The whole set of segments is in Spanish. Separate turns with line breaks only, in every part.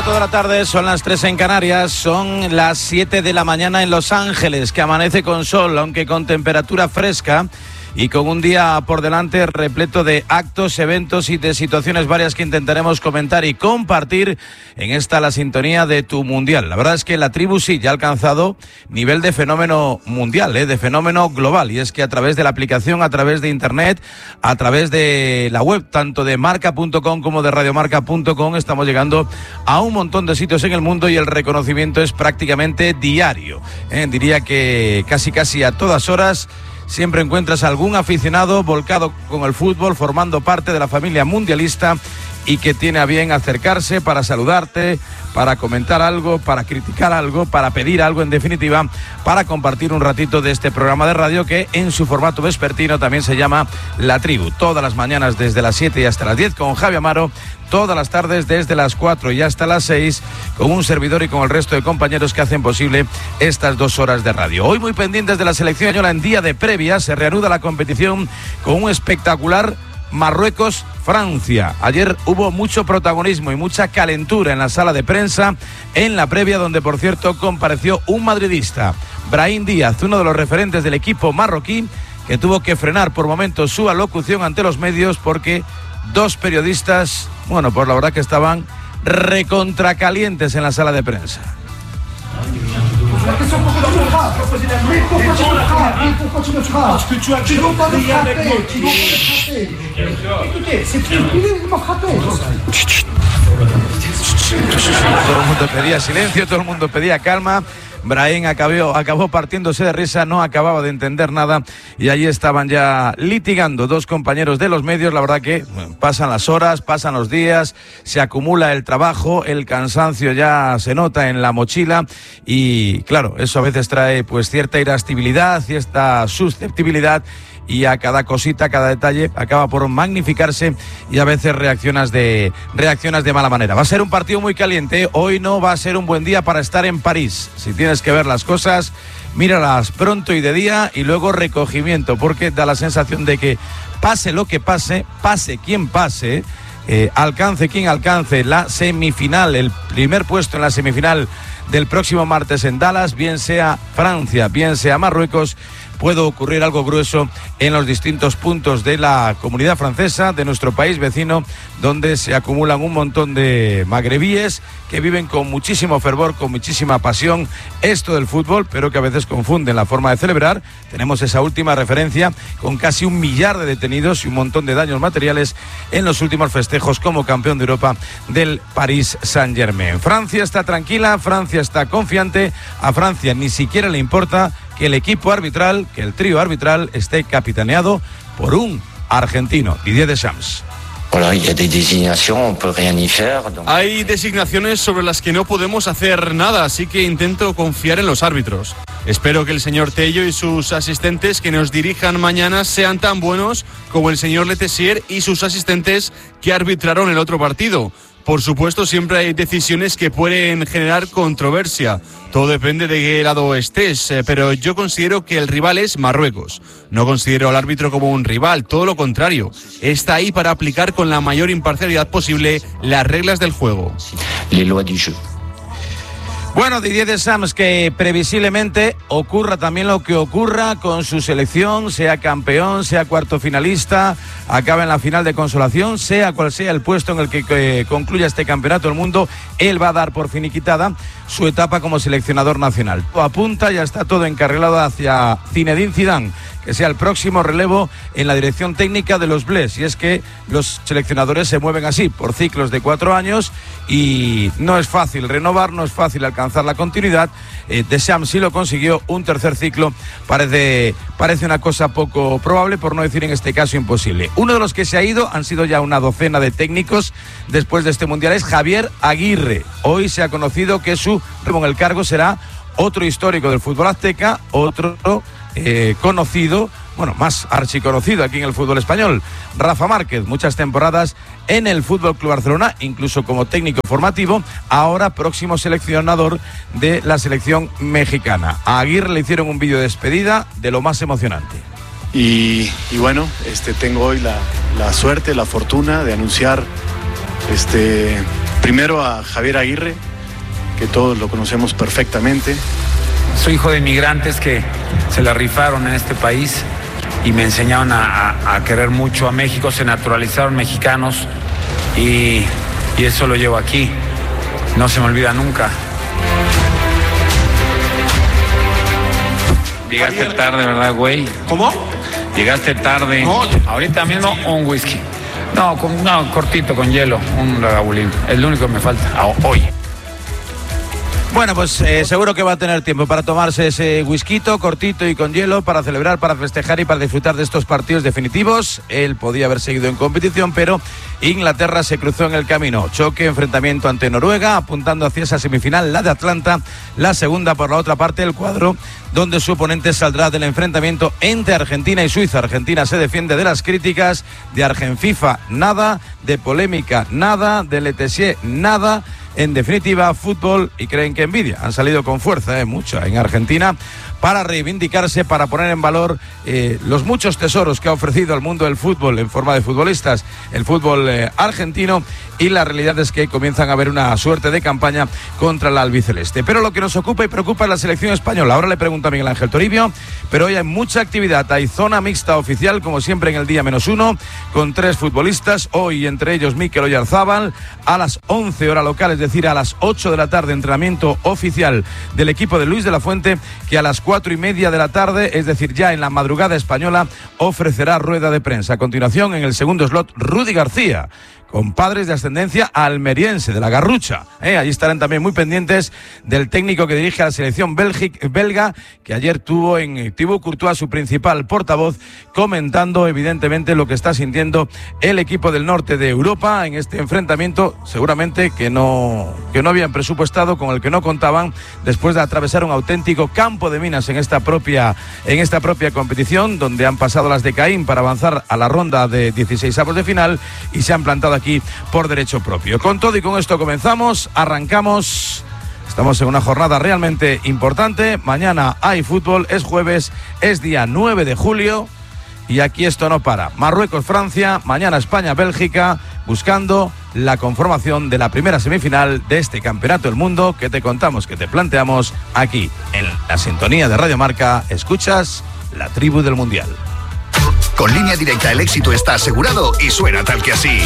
4 de la tarde, son las 3 en Canarias, son las 7 de la mañana en Los Ángeles, que amanece con sol, aunque con temperatura fresca y con un día por delante repleto de actos, eventos y de situaciones varias que intentaremos comentar y compartir en esta la sintonía de tu Mundial. La verdad es que la tribu sí ya ha alcanzado nivel de fenómeno mundial, de fenómeno global, y es que a través de la aplicación, a través de internet, a través de la web, tanto de marca.com como de radiomarca.com, estamos llegando a un montón de sitios en el mundo y el reconocimiento es prácticamente diario. Diría que casi a todas horas siempre encuentras algún aficionado volcado con el fútbol, formando parte de la familia mundialista y que tiene a bien acercarse para saludarte, para comentar algo, para criticar algo, para pedir algo, en definitiva, para compartir un ratito de este programa de radio que en su formato vespertino también se llama La Tribu. Todas las mañanas desde las 7 y hasta las 10 con Javi Amaro, todas las tardes desde las 4 y hasta las 6 con un servidor y con el resto de compañeros que hacen posible estas 2 horas de radio. Hoy muy pendientes de la selección española en día de previa, se reanuda la competición con un espectacular Marruecos-Francia. Ayer hubo mucho protagonismo y mucha calentura en la sala de prensa en la previa, donde por cierto compareció un madridista, Brahim Díaz, uno de los referentes del equipo marroquí, que tuvo que frenar por momentos su alocución ante los medios porque 2 periodistas, bueno, pues la verdad que estaban recontracalientes en la sala de prensa. Todo el mundo pedía silencio, todo el mundo pedía calma. Brahim acabó partiéndose de risa, no acababa de entender nada y allí estaban ya litigando 2 compañeros de los medios. La verdad que pasan las horas, pasan los días, se acumula el trabajo, el cansancio ya se nota en la mochila y claro, eso a veces trae pues cierta irascibilidad, cierta susceptibilidad, y a cada cosita, cada detalle acaba por magnificarse y a veces reaccionas de mala manera. Va a ser un partido muy caliente. Hoy no va a ser un buen día para estar en París. Si tienes que ver las cosas, míralas pronto y de día y luego recogimiento, porque da la sensación de que pase lo que pase, pase quien pase, alcance quien alcance la semifinal, el primer puesto en la semifinal del próximo martes en Dallas, bien sea Francia, bien sea Marruecos, puede ocurrir algo grueso en los distintos puntos de la comunidad francesa, de nuestro país vecino, donde se acumulan un montón de magrebíes que viven con muchísimo fervor, con muchísima pasión esto del fútbol, pero que a veces confunden la forma de celebrar. Tenemos esa última referencia con casi 1 millar de detenidos y un montón de daños materiales en los últimos festejos como campeón de Europa del Paris Saint-Germain. Francia está tranquila, Francia está confiante, a Francia ni siquiera le importa que el equipo arbitral, que el trío arbitral esté capitaneado por un argentino, Didier Deschamps.
Hay designaciones sobre las que no podemos hacer nada, así que intento confiar en los árbitros. Espero que el señor Tello y sus asistentes que nos dirijan mañana sean tan buenos como el señor Letessier y sus asistentes que arbitraron el otro partido. Por supuesto, siempre hay decisiones que pueden generar controversia. Todo depende de qué lado estés, pero yo considero que el rival es Marruecos. No considero al árbitro como un rival, todo lo contrario. Está ahí para aplicar con la mayor imparcialidad posible las reglas del juego.
Les lois du jeu.
Bueno, Didier Deschamps, que previsiblemente ocurra también lo que ocurra con su selección, sea campeón, sea cuarto finalista, acabe en la final de consolación, sea cual sea el puesto en el que concluya este campeonato del mundo, él va a dar por finiquitada su etapa como seleccionador nacional. Apunta, ya está todo encarrilado hacia Zinedine Zidane, que sea el próximo relevo en la dirección técnica de los Bleus. Y es que los seleccionadores se mueven así, por ciclos de 4 años, y no es fácil renovar, no es fácil alcanzar la continuidad. Deschamps sí lo consiguió, un tercer ciclo parece una cosa poco probable, por no decir en este caso imposible. Uno de los que se ha ido, han sido ya una docena de técnicos después de este mundial, es Javier Aguirre. Hoy se ha conocido que su en el cargo será otro histórico del fútbol azteca, otro conocido, bueno, más archiconocido aquí en el fútbol español, Rafa Márquez, muchas temporadas en el Fútbol Club Barcelona, incluso como técnico formativo, ahora próximo seleccionador de la selección mexicana. A Aguirre le hicieron un vídeo de despedida de lo más emocionante.
Y bueno, tengo hoy la suerte, la fortuna de anunciar Primero a Javier Aguirre, que todos lo conocemos perfectamente.
Soy hijo de inmigrantes que se la rifaron en este país y me enseñaron a querer mucho a México, se naturalizaron mexicanos y eso lo llevo aquí. No se me olvida nunca. Llegaste tarde, ¿verdad, güey?
¿Cómo?
Llegaste tarde.
No.
Ahorita mismo un whisky. No, cortito, con hielo, un lagavulín. Es lo único que me falta hoy.
Bueno, pues seguro que va a tener tiempo para tomarse ese whisky cortito y con hielo para celebrar, para festejar y para disfrutar de estos partidos definitivos. Él podía haber seguido en competición, pero Inglaterra se cruzó en el camino. Choque, enfrentamiento ante Noruega, apuntando hacia esa semifinal, la de Atlanta, la segunda por la otra parte del cuadro, donde su oponente saldrá del enfrentamiento entre Argentina y Suiza. Argentina se defiende de las críticas, de Argenfifa nada, de polémica nada, de Letessier nada. En definitiva, fútbol y creen que envidia. Han salido con fuerza, mucha, en Argentina, para reivindicarse, para poner en valor los muchos tesoros que ha ofrecido al mundo del fútbol en forma de futbolistas, el fútbol argentino, y la realidad es que comienzan a haber una suerte de campaña contra el albiceleste. Pero lo que nos ocupa y preocupa es la selección española. Ahora le pregunto a Miguel Ángel Toribio, pero hoy hay mucha actividad. Hay zona mixta oficial, como siempre en el día -1, con 3 futbolistas, hoy entre ellos Mikel Oyarzábal, a las 11 hora local, es decir, a las 8 de la tarde, entrenamiento oficial del equipo de Luis de la Fuente, que a las 4:30 de la tarde, es decir, ya en la madrugada española, ofrecerá rueda de prensa. A continuación, en el segundo slot, Rudy García, con padres de ascendencia almeriense, de la Garrucha. Allí estarán también muy pendientes del técnico que dirige a la selección belga, que ayer tuvo en Thibaut Courtois, su principal portavoz, comentando evidentemente lo que está sintiendo el equipo del norte de Europa en este enfrentamiento, seguramente que no habían presupuestado, con el que no contaban, después de atravesar un auténtico campo de minas en esta propia competición, donde han pasado las de Caín para avanzar a la ronda de 16avos de final y se han plantado aquí por derecho propio. Con todo y con esto comenzamos, arrancamos. Estamos en una jornada realmente importante. Mañana hay fútbol, es jueves, es día 9 de julio y aquí esto no para. Marruecos-Francia, mañana España-Bélgica, buscando la conformación de la primera semifinal de este Campeonato del Mundo que te contamos, que te planteamos aquí en la sintonía de Radio Marca. Escuchas La Tribu del Mundial.
Con Línea Directa el éxito está asegurado y suena tal que así.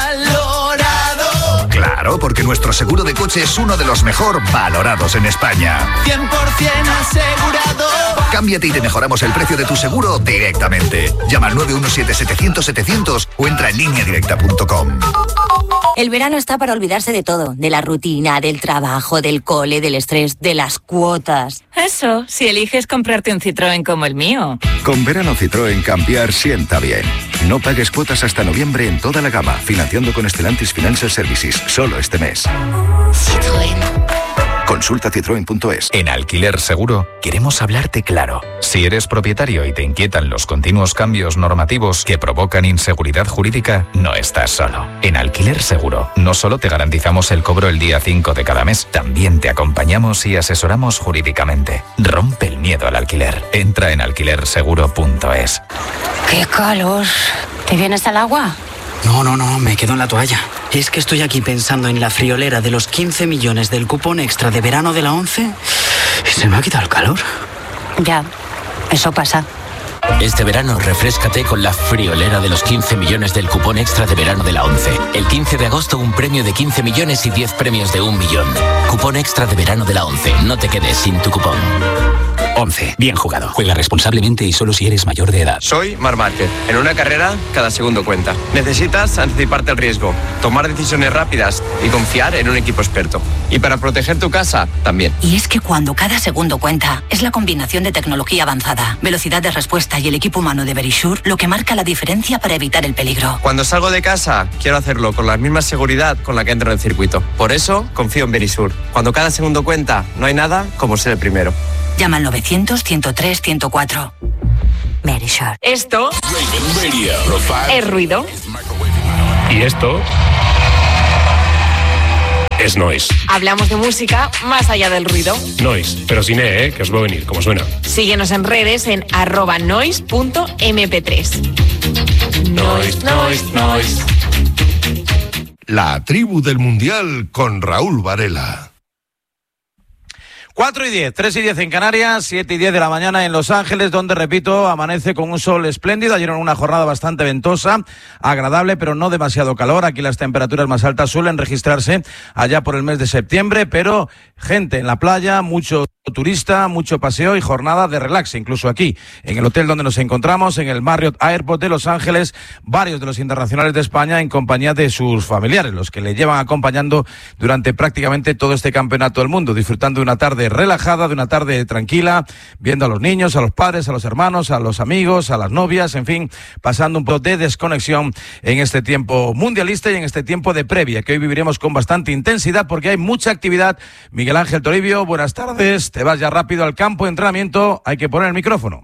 ¡Valorado! Claro, porque nuestro seguro de coche es uno de los mejor valorados en España.
100% asegurado.
Cámbiate y te mejoramos el precio de tu seguro directamente. Llama al 917-700-700 o entra en lineadirecta.com.
El verano está para olvidarse de todo, de la rutina, del trabajo, del cole, del estrés, de las cuotas.
Eso, si eliges comprarte un Citroën como el mío.
Con verano Citroën cambiar sienta bien. No pagues cuotas hasta noviembre en toda la gama, financiando con Stellantis Financial Services, solo este mes.
Citroën.
Consulta citroen.es.
En Alquiler Seguro queremos hablarte claro. Si eres propietario y te inquietan los continuos cambios normativos que provocan inseguridad jurídica, no estás solo. En Alquiler Seguro no solo te garantizamos el cobro el día 5 de cada mes, también te acompañamos y asesoramos jurídicamente. Rompe el miedo al alquiler. Entra en alquilerseguro.es.
¡Qué calor! ¿Te vienes al agua?
No, me quedo en la toalla. Es que estoy aquí pensando en la friolera de los 15 millones del cupón extra de verano de la 11 y se me ha quitado el calor.
Ya, eso pasa.
Este verano refréscate con la friolera de los 15 millones del cupón extra de verano de la 11. El 15 de agosto un premio de 15 millones y 10 premios de 1 millón. Cupón extra de verano de la 11. No te quedes sin tu cupón. 11. Bien jugado. Juega responsablemente y solo si eres mayor de edad.
Soy Marc Márquez. En una carrera, cada segundo cuenta. Necesitas anticiparte al riesgo, tomar decisiones rápidas y confiar en un equipo experto. Y para proteger tu casa, también.
Y es que cuando cada segundo cuenta, es la combinación de tecnología avanzada, velocidad de respuesta y el equipo humano de Verisure lo que marca la diferencia para evitar el peligro.
Cuando salgo de casa, quiero hacerlo con la misma seguridad con la que entro en el circuito. Por eso, confío en Verisure. Cuando cada segundo cuenta, no hay nada como ser el primero.
Llama al 900-103-104. Verisure.
Esto es ruido.
Y esto es noise.
Hablamos de música más allá del ruido.
Noise, pero sin que os va a venir, como suena.
Síguenos en redes en @noise.mp3.
Noise.
La tribu del Mundial con Raúl Varela.
4:10, 3:10 en Canarias, 7:10 de la mañana en Los Ángeles, donde, repito, amanece con un sol espléndido. Ayer en una jornada bastante ventosa, agradable, pero no demasiado calor. Aquí las temperaturas más altas suelen registrarse allá por el mes de septiembre, pero gente en la playa, mucho turista, mucho paseo y jornada de relax, incluso aquí, en el hotel donde nos encontramos, en el Marriott Airport de Los Ángeles, varios de los internacionales de España en compañía de sus familiares, los que le llevan acompañando durante prácticamente todo este campeonato del mundo, disfrutando de una tarde relajada, de una tarde tranquila, viendo a los niños, a los padres, a los hermanos, a los amigos, a las novias, en fin, pasando un poco de desconexión en este tiempo mundialista y en este tiempo de previa, que hoy viviremos con bastante intensidad porque hay mucha actividad. Miguel Ángel Toribio, buenas tardes. Te vas ya rápido al campo de entrenamiento, hay que poner el micrófono.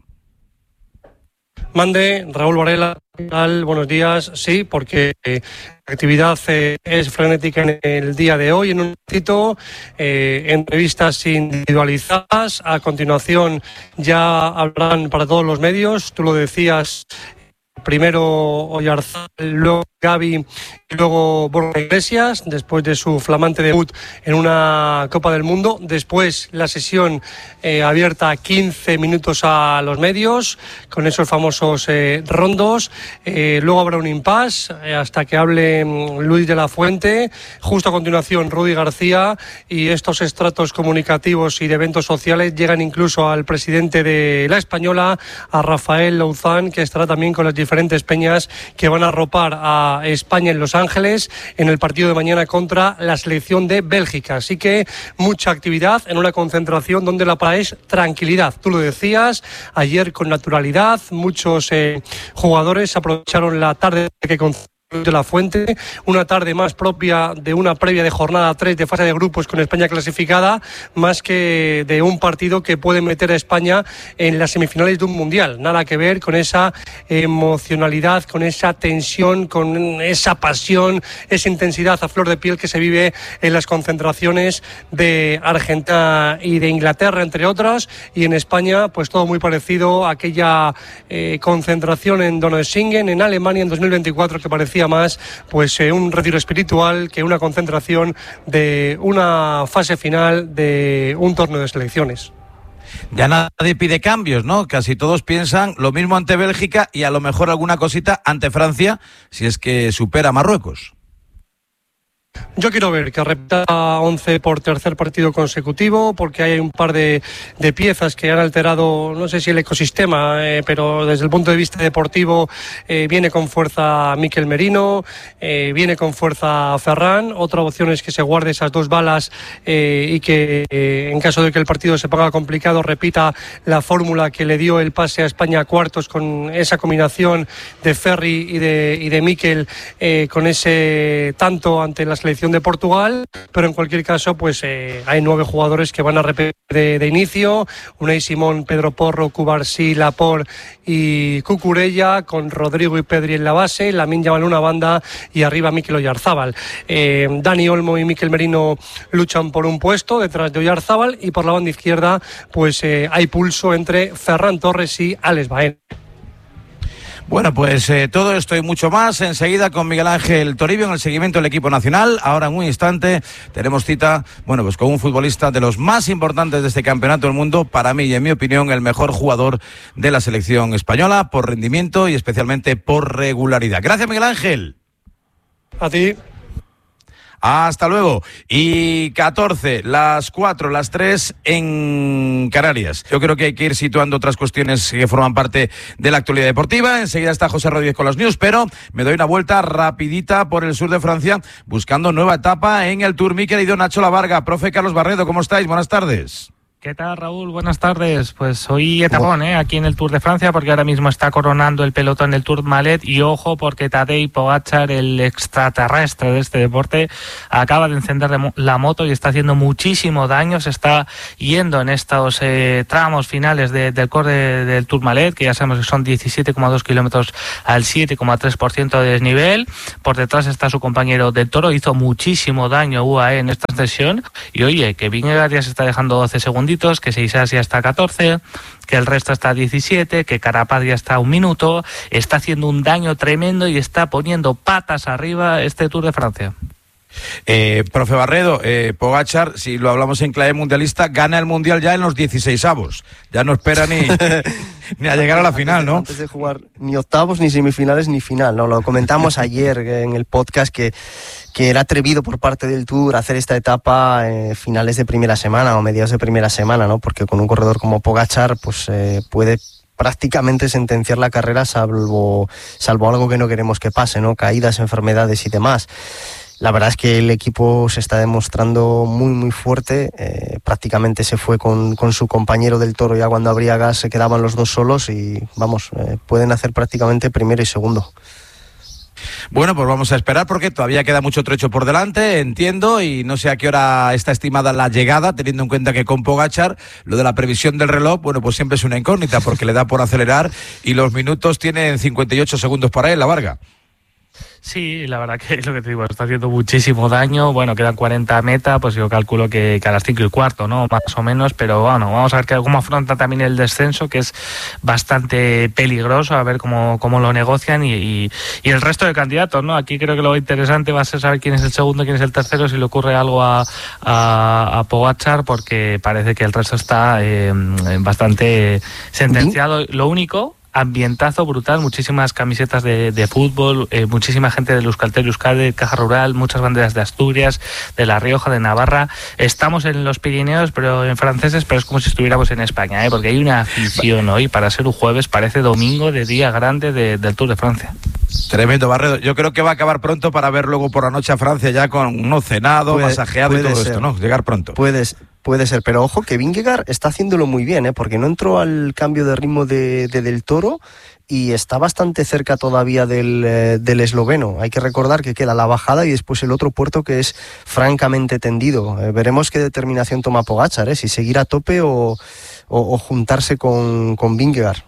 Mande, Raúl Varela, ¿qué tal? Buenos días. Sí, porque la actividad es frenética en el día de hoy. En un ratito, entrevistas individualizadas. A continuación ya hablarán para todos los medios. Tú lo decías, primero Oyarzabal, luego Gavi y luego Borja Iglesias, después de su flamante debut en una Copa del Mundo. Después la sesión abierta 15 minutos a los medios, con esos famosos rondos. Luego habrá un impasse hasta que hable Luis de la Fuente. Justo a continuación Rudy García, y estos estratos comunicativos y de eventos sociales llegan incluso al presidente de la Española, a Rafael Louzán, que estará también con las diferentes peñas que van a arropar a España en Los Ángeles en el partido de mañana contra la selección de Bélgica. Así que mucha actividad en una concentración donde la parada es tranquilidad. Tú lo decías, ayer con naturalidad, muchos jugadores aprovecharon la tarde que de la Fuente, una tarde más propia de una previa de jornada 3 de fase de grupos con España clasificada, más que de un partido que puede meter a España en las semifinales de un mundial. Nada que ver con esa emocionalidad, con esa tensión, con esa pasión, esa intensidad a flor de piel que se vive en las concentraciones de Argentina y de Inglaterra, entre otras, y en España pues todo muy parecido a aquella concentración en Donaueschingen, en Alemania, en 2024, que parecía más pues un retiro espiritual que una concentración de una fase final de un torneo de selecciones.
Ya nadie pide cambios, ¿no? Casi todos piensan lo mismo ante Bélgica y a lo mejor alguna cosita ante Francia, si es que supera a Marruecos.
Yo quiero ver que repita 11 por tercer partido consecutivo, porque hay un par de piezas que han alterado, no sé si el ecosistema, pero desde el punto de vista deportivo viene con fuerza Mikel Merino, viene con fuerza Ferran. Otra opción es que se guarde esas dos balas y que en caso de que el partido se ponga complicado repita la fórmula que le dio el pase a España a cuartos, con esa combinación de Ferri y de Mikel, con ese tanto ante la selección de Portugal. Pero en cualquier caso pues hay 9 jugadores que van a repetir de inicio: Unai Simón, Pedro Porro, Cubarsí, Laporte y Cucurella, con Rodrigo y Pedri en la base, Lamine Yamal en una banda y arriba Mikel Oyarzabal. Dani Olmo y Mikel Merino luchan por un puesto detrás de Oyarzabal, y por la banda izquierda pues hay pulso entre Ferran Torres y Alex Baena.
Bueno, pues todo esto y mucho más enseguida con Miguel Ángel Toribio en el seguimiento del equipo nacional. Ahora en un instante tenemos cita, bueno, pues con un futbolista de los más importantes de este campeonato del mundo, para mí y en mi opinión el mejor jugador de la selección española por rendimiento y especialmente por regularidad. Gracias, Miguel Ángel.
A ti.
Hasta luego. Y 14, las 4, las 3 en Canarias. Yo creo que hay que ir situando otras cuestiones que forman parte de la actualidad deportiva. Enseguida está José Rodríguez con los news, pero me doy una vuelta rapidita por el sur de Francia buscando nueva etapa en el Tour. Mi querido Nacho Lavarga, profe Carlos Barredo, ¿cómo estáis? Buenas tardes.
¿Qué tal, Raúl? Buenas tardes. Pues hoy etapón aquí en el Tour de Francia, porque ahora mismo está coronando el pelotón del Tour Malet, y ojo porque Tadej Pogačar, el extraterrestre de este deporte, acaba de encender la moto y está haciendo muchísimo daño. Se está yendo en estos tramos finales del core del Tour Malet, que ya sabemos que son 17,2 kilómetros al 7,3% de desnivel. Por detrás está su compañero del Toro, hizo muchísimo daño UAE en esta sesión, y oye, que Vingegaard ya se está dejando 12 segunditos, que Seixas ya está a 14, que el resto está a 17, que Carapaz ya está a 1 minuto. Está haciendo un daño tremendo y está poniendo patas arriba este Tour de Francia.
Profe Barredo, Pogačar, si lo hablamos en clave mundialista, gana el mundial ya en los 16avos. Ya no espera ni a llegar a la final, ¿no?
Antes de jugar ni octavos, ni semifinales, ni final, ¿no? Lo comentamos ayer en el podcast que era atrevido por parte del Tour hacer esta etapa finales de primera semana o mediados de primera semana, ¿no? Porque con un corredor como Pogačar, pues puede prácticamente sentenciar la carrera salvo algo que no queremos que pase, ¿no? Caídas, enfermedades y demás. La verdad es que el equipo se está demostrando muy muy fuerte, prácticamente se fue con su compañero del Toro ya cuando abría gas, se quedaban los dos solos y vamos, pueden hacer prácticamente primero y segundo.
Bueno, pues vamos a esperar porque todavía queda mucho trecho por delante, entiendo, y no sé a qué hora está estimada la llegada, teniendo en cuenta que con Pogačar lo de la previsión del reloj, bueno, pues siempre es una incógnita porque le da por acelerar y los minutos tienen 58 segundos para él, la Varga.
Sí, la verdad que es lo que te digo, está haciendo muchísimo daño. Bueno, quedan 40 meta, pues yo calculo que a las 5:15, ¿no? Más o menos, pero bueno, vamos a ver cómo afronta también el descenso, que es bastante peligroso, a ver cómo lo negocian y el resto de candidatos, ¿no? Aquí creo que lo interesante va a ser saber quién es el segundo, quién es el tercero, si le ocurre algo a Pogačar, porque parece que el resto está bastante sentenciado. Lo único, ambientazo brutal, muchísimas camisetas de fútbol, muchísima gente del Euskaltel Euskadi, Caja Rural, muchas banderas de Asturias, de La Rioja, de Navarra. Estamos en los Pirineos, pero en franceses, pero es como si estuviéramos en España, porque hay una afición hoy, para ser un jueves, parece domingo de día grande del Tour de Francia.
Tremendo, Barredo. Yo creo que va a acabar pronto para ver luego por la noche a Francia ya con uno cenado, masajeado y todo esto, ¿no? Llegar pronto.
Puede ser, pero ojo que Vingegaard está haciéndolo muy bien, porque no entró al cambio de ritmo del Toro y está bastante cerca todavía del esloveno. Hay que recordar que queda la bajada y después el otro puerto que es francamente tendido. Veremos qué determinación toma Pogačar, si seguir a tope o juntarse con Vingegaard.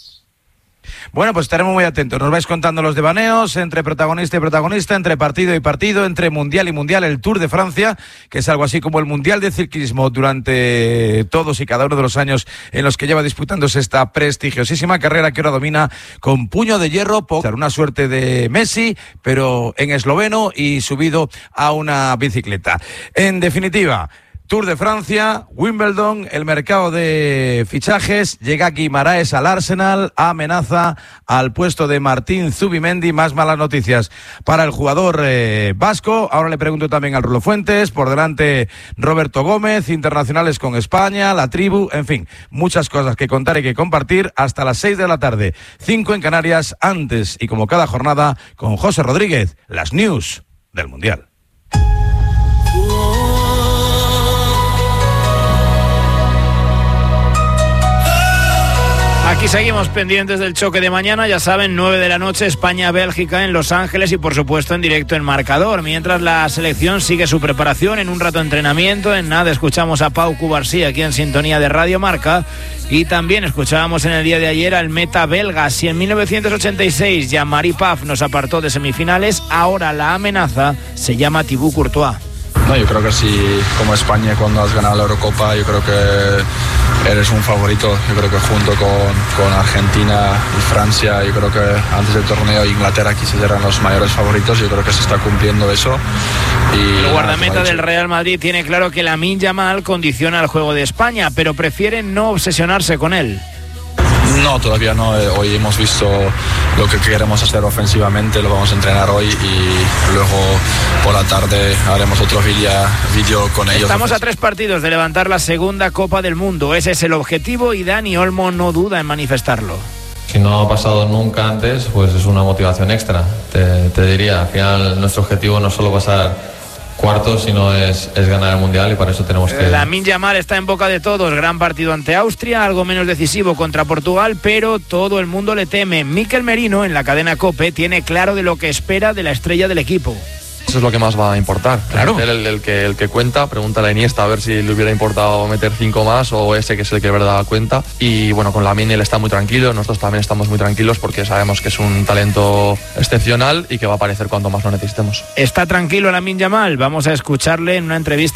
Bueno, pues estaremos muy atentos. Nos vais contando los devaneos entre protagonista y protagonista, entre partido y partido, entre mundial y mundial, el Tour de Francia, que es algo así como el mundial de ciclismo durante todos y cada uno de los años en los que lleva disputándose esta prestigiosísima carrera que ahora domina con puño de hierro, una suerte de Messi, pero en esloveno y subido a una bicicleta. En definitiva, Tour de Francia, Wimbledon, el mercado de fichajes, llega Guimaraes al Arsenal, amenaza al puesto de Martín Zubimendi, más malas noticias para el jugador vasco. Ahora le pregunto también al Rulo Fuentes, por delante Roberto Gómez, internacionales con España, la tribu, en fin, muchas cosas que contar y que compartir hasta las 6 de la tarde, 5 en Canarias, antes y como cada jornada con José Rodríguez, las news del Mundial.
Aquí seguimos pendientes del choque de mañana, ya saben, 9 de la noche, España-Bélgica en Los Ángeles y por supuesto en directo en Marcador, mientras la selección sigue su preparación, en un rato de entrenamiento, en nada escuchamos a Pau Cubarsí aquí en sintonía de Radio Marca y también escuchábamos en el día de ayer al meta belga. Si en 1986 Jean-Marie Paf nos apartó de semifinales, ahora la amenaza se llama Thibaut Courtois.
No, yo creo que si como España cuando has ganado la Eurocopa, yo creo que eres un favorito. Yo creo que junto con Argentina y Francia, yo creo que antes del torneo Inglaterra quizás eran los mayores favoritos. Yo creo que se está cumpliendo eso. Y
el guardameta del Real Madrid tiene claro que Lamine Yamal condiciona el juego de España, pero prefiere no obsesionarse con él.
No, todavía no. Hoy hemos visto lo que queremos hacer ofensivamente, lo vamos a entrenar hoy y luego por la tarde haremos otro vídeo con ellos.
Estamos a 3 partidos de levantar la segunda Copa del Mundo. Ese es el objetivo y Dani Olmo no duda en manifestarlo.
Si no ha pasado nunca antes, pues es una motivación extra. Te diría, al final nuestro objetivo no es solo pasar cuartos, sino es ganar el Mundial y para eso tenemos que...
Lamine Yamal está en boca de todos, gran partido ante Austria, algo menos decisivo contra Portugal, pero todo el mundo le teme. Mikel Merino en la cadena COPE tiene claro de lo que espera de la estrella del equipo.
Eso es lo que más va a importar.
Claro.
El que cuenta, pregúntale a Iniesta a ver si le hubiera importado meter 5 más o ese que es el que de verdad cuenta. Y bueno, con Lamine él está muy tranquilo, nosotros también estamos muy tranquilos porque sabemos que es un talento excepcional y que va a aparecer cuanto más lo necesitemos.
¿Está tranquilo Lamine Yamal? Vamos a escucharle en una entrevista